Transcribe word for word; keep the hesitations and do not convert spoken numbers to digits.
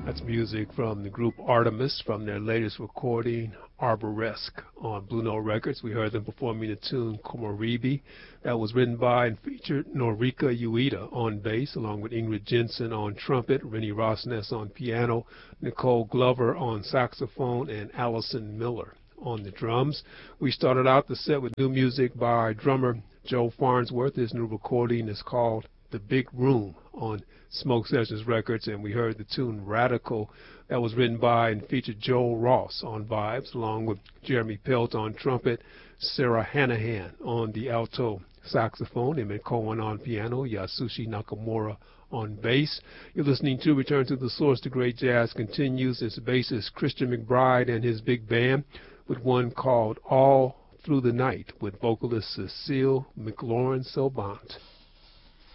That's music from the group Artemis from their latest recording, Arboresque, on Blue Note Records. We heard them performing the tune Komoribi. That was written by and featured Norika Ueda on bass, along with Ingrid Jensen on trumpet, Rennie Rosnes on piano, Nicole Glover on saxophone, and Allison Miller on the drums. We started out the set with new music by drummer Joe Farnsworth. His new recording is called The Big Room on Smoke Sessions Records, and we heard the tune Radical. That was written by and featured Joel Ross on vibes, along with Jeremy Pelt on trumpet, Sarah Hanahan on the alto saxophone, Emmett Cohen on piano, Yasushi Nakamura on bass. You're listening to Return to the Source. The Great Jazz continues. Its bassist Christian McBride and his big band with one called All Through the Night with vocalist Cecile McLaurin Salvant.